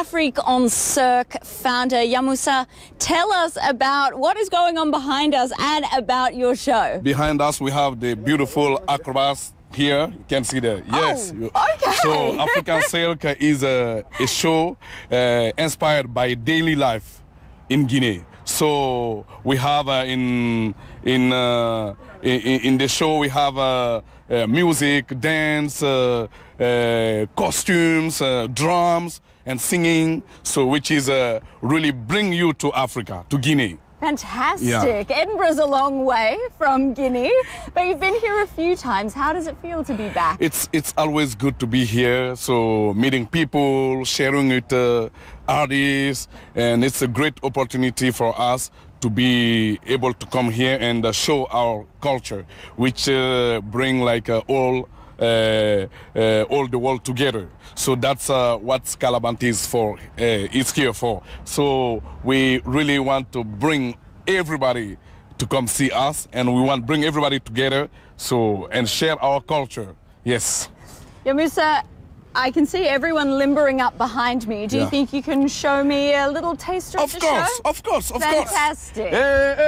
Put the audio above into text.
Afrique en Cirque founder Yamusa, tell us about what is going on behind us and about your show. Behind us, we have the beautiful acrobats here. You can see that. Yes. Okay. So African Cirque is a show inspired by daily life in Guinea. So we have in the show we have music, dance, costumes, drums, and singing. So which is really bring you to Africa, to Guinea. Fantastic. Yeah. Edinburgh's a long way from Guinea, but you've been here a few times. How does it feel to be back? It's always good to be here. So meeting people, sharing with artists, and it's a great opportunity for us to be able to come here and show our culture, which bring like all the world together. So that's what Scalabant is for. Is here for. So we really want to bring everybody to come see us, and we want to bring everybody together. So and share our culture. Yes. Yamusa, I can see everyone limbering up behind me. Do you think you can show me a little taster of the show? Of course. Fantastic.